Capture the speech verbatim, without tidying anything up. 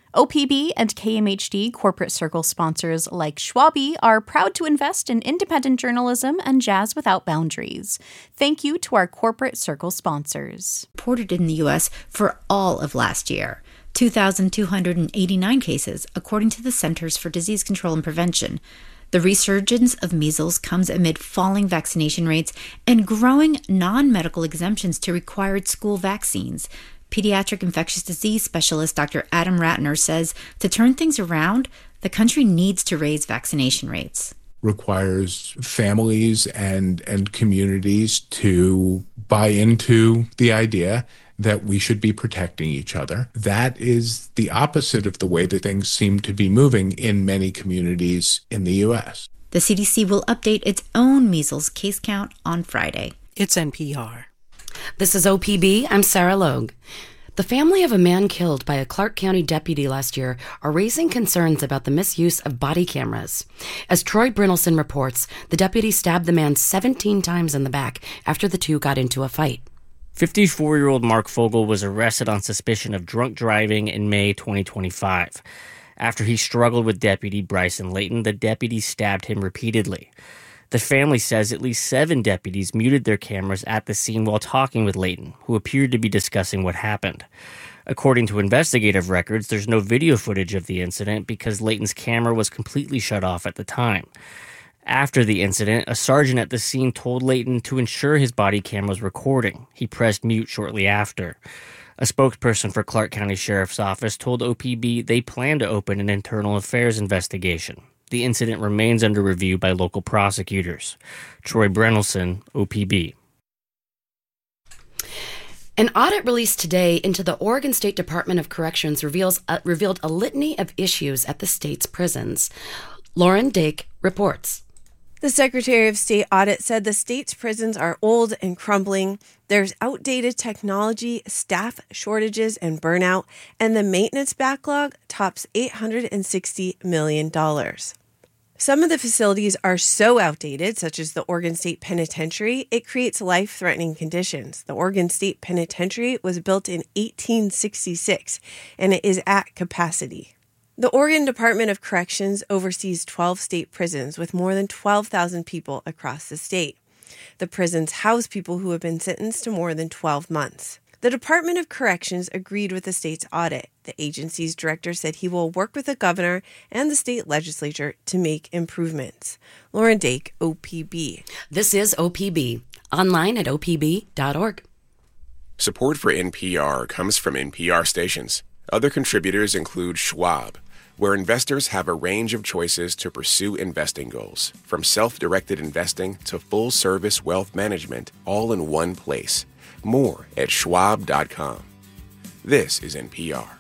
O P B and K M H D corporate circle sponsors like Schwabe are proud to invest in independent journalism and jazz without boundaries. Thank you to our corporate circle sponsors. Reported in the U S for all of last year, two thousand two hundred eighty-nine cases, according to the Centers for Disease Control and Prevention. The resurgence of measles comes amid falling vaccination rates and growing non-medical exemptions to required school vaccines. Pediatric infectious disease specialist Doctor Adam Ratner says to turn things around, the country needs to raise vaccination rates. Requires families and, and communities to buy into the idea that we should be protecting each other. That is the opposite of the way that things seem to be moving in many communities in the U S. The C D C will update its own measles case count on Friday. It's N P R. This is O P B. I'm Sarah Logue. The family of a man killed by a Clark County deputy last year are raising concerns about the misuse of body cameras. As Troy Brynelson reports, the deputy stabbed the man seventeen times in the back after the two got into a fight. fifty-four-year-old Mark Fogel was arrested on suspicion of drunk driving in May twenty twenty-five. After he struggled with Deputy Bryson Layton, the deputy stabbed him repeatedly. The family says at least seven deputies muted their cameras at the scene while talking with Layton, who appeared to be discussing what happened. According to investigative records, there's no video footage of the incident because Layton's camera was completely shut off at the time. After the incident, a sergeant at the scene told Layton to ensure his body camera was recording. He pressed mute shortly after. A spokesperson for Clark County Sheriff's Office told O P B they plan to open an internal affairs investigation. The incident remains under review by local prosecutors. Troy Brynelson, O P B. An audit released today into the Oregon State Department of Corrections reveals uh, revealed a litany of issues at the state's prisons. Lauren Dake reports. The Secretary of State audit said the state's prisons are old and crumbling. There's outdated technology, staff shortages, and burnout, and the maintenance backlog tops eight hundred sixty million dollars. Some of the facilities are so outdated, such as the Oregon State Penitentiary, it creates life-threatening conditions. The Oregon State Penitentiary was built in eighteen sixty-six, and it is at capacity. The Oregon Department of Corrections oversees twelve state prisons with more than twelve thousand people across the state. The prisons house people who have been sentenced to more than twelve months. The Department of Corrections agreed with the state's audit. The agency's director said he will work with the governor and the state legislature to make improvements. Lauren Dake, O P B. This is O P B, online at O P B dot org. Support for N P R comes from N P R stations. Other contributors include Schwab, where investors have a range of choices to pursue investing goals, from self-directed investing to full-service wealth management, all in one place. More at schwab dot com. This is N P R.